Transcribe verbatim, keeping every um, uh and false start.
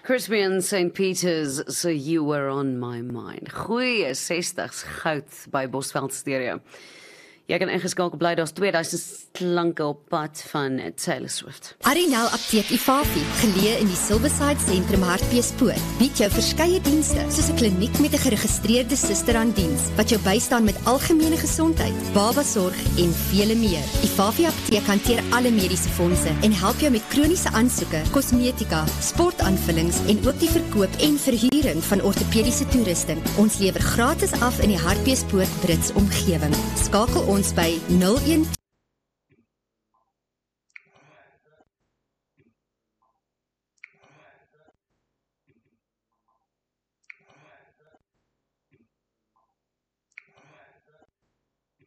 Crispy in Saint Peter's, so you were on my mind. Goeie sestigs goud by Bosveld Stereo. Jy kan ingeskakel bly, daar's twee duisend klanke op pad van Taylor Swift. Arinel Apteek Ifafi, geleë in die Silverside Sentrum Hartbeespoort, bied jou verskeie dienste, soos 'n kliniek met 'n geregistreerde suster aan diens, wat jou bystaan met algemene gesondheid, babasorg en vele meer. Ifafi Apteek hanteer alle mediese fondse en help jou met kroniese aansoeke, kosmetika, sportaanvullings en ook die verkoop en verhuuring van ortopediese toerusting. Ons lewer gratis af in die Hartbeespoort Brits omgewing. Skakel ons by nul een